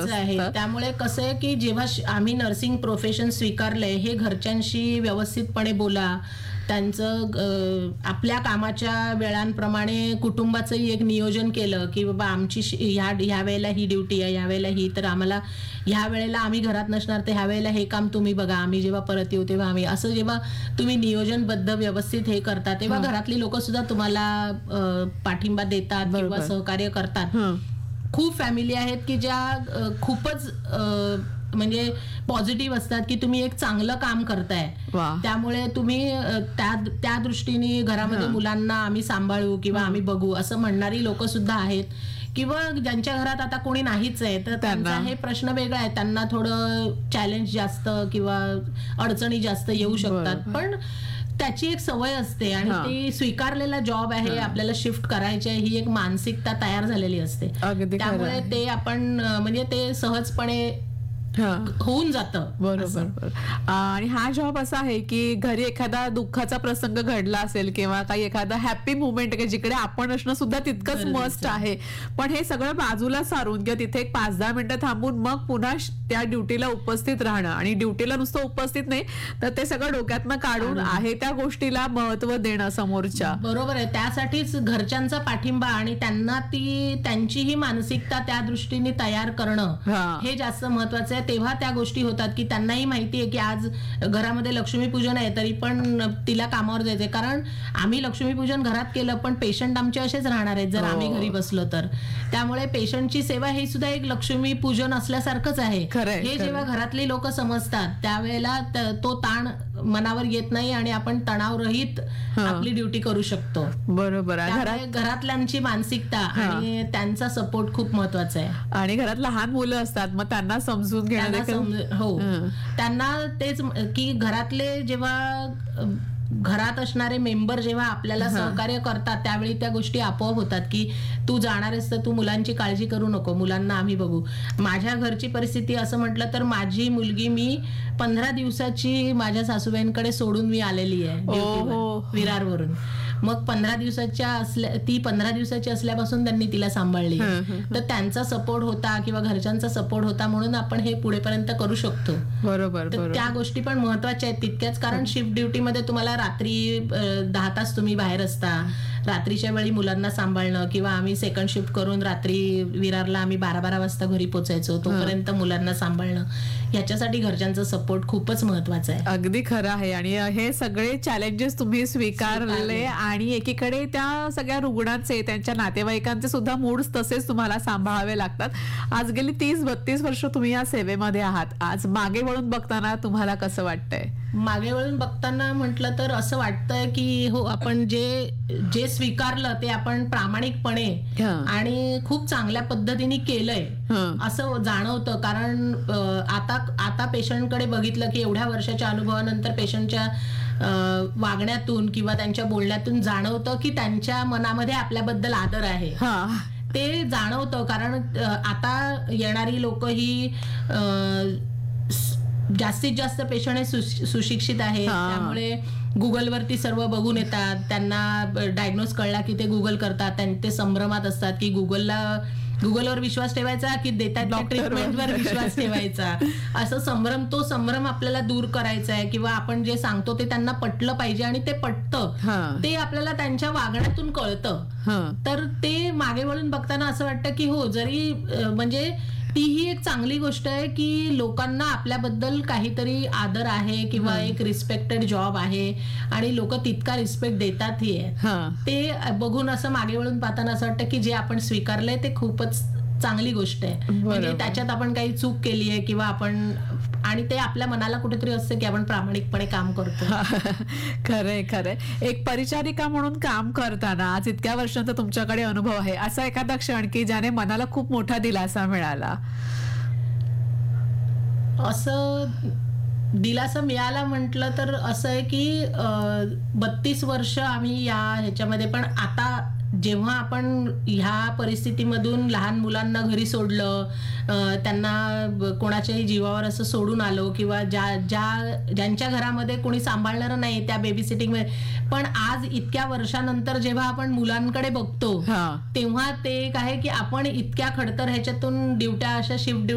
गरजेचं आहे. त्यामुळे कसं आहे की जेव्हा आम्ही नर्सिंग प्रोफेशन स्वीकारलंय, हे घरच्यांशी व्यवस्थितपणे बोला. त्यांचं आपल्या कामाच्या वेळांप्रमाणे कुटुंबाचंही एक नियोजन केलं की बाबा आमची ह्या वेळेला ही ड्युटी आहे, ह्या वेळेला ही, तर आम्हाला ह्या वेळेला आम्ही घरात नसणार, तर ह्या वेळेला हे काम तुम्ही बघा, आम्ही जेव्हा परत येऊ तेव्हा आम्ही, असं जेव्हा तुम्ही नियोजनबद्ध व्यवस्थित हे करता, तेव्हा घरातली लोक सुद्धा तुम्हाला पाठिंबा देतात किंवा सहकार्य करतात. खूप फॅमिली आहेत की ज्या खूपच म्हणजे पॉझिटिव्ह असतात की तुम्ही एक चांगलं काम करताय, त्यामुळे तुम्ही त्या दृष्टीने घरामध्ये मुलांना आम्ही सांभाळू किंवा आम्ही बघू असं म्हणणारी लोक सुद्धा आहेत. किंवा ज्यांच्या घरात आता कोणी नाहीच आहे तर त्यांचा हे प्रश्न वेगळा आहे, त्यांना थोडं चॅलेंज जास्त किंवा अडचणी जास्त येऊ शकतात. पण त्याची एक सवय असते आणि ती स्वीकारलेला जॉब आहे, आपल्याला शिफ्ट करायची आहे, ही एक मानसिकता तयार झालेली असते. त्यामुळे ते आपण म्हणजे ते सहजपणे होऊन जातं. बरोबर. आणि हा जॉब असा आहे की घरी एखादा दुःखाचा प्रसंग घडला असेल किंवा काही एखादा हॅपी मुवमेंट आहे जिकडे आपण असणं सुद्धा तितकंच मस्ट आहे, पण हे सगळं बाजूला सारून किंवा तिथे एक 5-10 मिनिटं थांबून मग पुन्हा त्या ड्युटीला उपस्थित राहणं, आणि ड्युटीला नुसतं उपस्थित नाही तर ते सगळं डोक्यातनं काढून आहे त्या गोष्टीला महत्व देणं समोरच्या. बरोबर आहे. त्यासाठीच घरच्यांचा पाठिंबा आणि त्यांना त्यांचीही मानसिकता त्या दृष्टीने तयार करणं हे जास्त महत्वाचं आहे. तेव्हा त्या गोष्टी होतात की त्यांनाही माहिती आहे की आज घरामध्ये लक्ष्मीपूजन आहे तरी पण तिला कामावर जायचंय, कारण आम्ही लक्ष्मीपूजन घरात केलं पण पेशंट आमचे असेच राहणार आहेत जर आम्ही घरी बसलो तर. त्यामुळे पेशंटची सेवा हे सुद्धा एक लक्ष्मीपूजन असल्यासारखंच आहे. हे जेव्हा घरातली लोक समजतात त्यावेळेला तो ताण मनावर येत नाही आणि आपण तणावरहित आपली ड्युटी करू शकतो. बरोबर आहे. घरातल्यांची मानसिकता आणि त्यांचा सपोर्ट खूप महत्वाचा आहे. आणि घरात लहान मुलं असतात मग त्यांना समजून घेणं हो, त्यांना तेच की घरातले जेव्हा घरात असणारे मेंबर जेव्हा आपल्याला सहकार्य करतात त्यावेळी त्या गोष्टी आपोआप होतात की तू जाणार आहेस तर तू मुलांची काळजी करू नको, मुलांना आम्ही बघू. माझ्या घरची परिस्थिती असं म्हटलं तर माझी मुलगी मी 15 दिवसाची माझ्या सासूबाईंकडे सोडून मी आलेली आहे विरारवरून. मग 15 दिवसाची असल्यापासून त्यांनी तिला सांभाळली. तर त्यांचा सपोर्ट होता किंवा घरच्यांचा सपोर्ट होता म्हणून आपण हे पुढेपर्यंत करू शकतो. बरोबर. तर त्या गोष्टी पण महत्वाच्या आहेत तितक्याच, कारण शिफ्ट ड्युटीमध्ये तुम्हाला रात्री 10 तास तुम्ही बाहेर असता, रात्रीच्या वेळी मुलांना सांभाळणं, किंवा आम्ही सेकंड शिफ्ट करून रात्री विरारला आम्ही 12-12 वाजता घरी पोचायचो, तोपर्यंत मुलांना सांभाळणं, ह्याच्यासाठी घरच्यांचा सपोर्ट खूपच महत्वाचा आहे. अगदी खरं आहे. आणि हे सगळे चॅलेंजेस तुम्ही स्वीकारले आणि एकीकडे त्या सगळ्या रुग्णांचे त्यांच्या नातेवाईकांचे सुद्धा मूड्स तसेच तुम्हाला सांभाळावे लागतात. आज गेली 30-32 वर्ष तुम्ही या सेवेमध्ये आहात. आज मागे वळून बघताना तुम्हाला कसं वाटतंय? मागे वळून बघताना म्हटलं तर असं वाटतंय की हो, आपण जे स्वीकारलं ते आपण प्रामाणिकपणे आणि खूप चांगल्या पद्धतीने केलंय असं जाणवतं. कारण आता पेशंटकडे बघितलं की एवढ्या वर्षाच्या अनुभवानंतर पेशंटच्या वागण्यातून किंवा त्यांच्या बोलण्यातून जाणवतं की त्यांच्या मनामध्ये आपल्याबद्दल आदर आहे. ते जाणवतं, कारण आता येणारी लोक ही जास्तीत जास्त पेशंट हे सुशिक्षित आहेत, त्यामुळे गुगलवरती सर्व बघून येतात. त्यांना डायग्नोज कळला की ते गुगल करतात, ते संभ्रमात असतात की गुगलवर विश्वास ठेवायचा की देतात त्या ट्रीटमेंटवर विश्वास ठेवायचा, असं तो संभ्रम आपल्याला दूर करायचा आहे. किंवा आपण जे सांगतो ते त्यांना पटलं पाहिजे आणि ते पटतं, ते आपल्याला त्यांच्या वागण्यातून कळतं. तर ते मागे वळून बघताना असं वाटतं की हो, जरी म्हणजे तीही एक चांगली गोष्ट आहे की लोकांना आपल्याबद्दल काहीतरी आदर आहे किंवा एक रिस्पेक्टेड जॉब आहे आणि लोक तितका रिस्पेक्ट देतातही आहे. ते बघून असं मागे वळून पाहताना असं वाटतं की जे आपण स्वीकारलंय ते खूपच चांगली गोष्ट आहे. म्हणजे त्याच्यात आपण काही चूक केली आहे किंवा आपण, आणि ते आपल्या मनाला कुठेतरी असतं की आपण प्रामाणिकपणे काम करतो. खरंय. एक परिचारिका म्हणून काम करताना आज इतक्या वर्षांचा तुमच्याकडे अनुभव आहे, असा एखादा क्षण की ज्याने मनाला खूप मोठा दिलासा मिळाला? असं दिलासा मिळाला म्हटलं तर असं आहे की 32 वर्ष आम्ही ह्याच्यामध्ये, पण आता जेव्हा आपण ह्या परिस्थितीमधून लहान मुलांना घरी सोडलं, त्यांना कोणाच्याही जीवावर असं सोडून आलो, किंवा ज्यांच्या घरामध्ये कोणी सांभाळणारं नाही त्या बेबी सिटिंगमध्ये, पण आज इतक्या वर्षानंतर जेव्हा आपण मुलांकडे बघतो तेव्हा ते एक आहे की आपण इतक्या खडतर ह्याच्यातून ड्युट्या, अशा शिफ्ट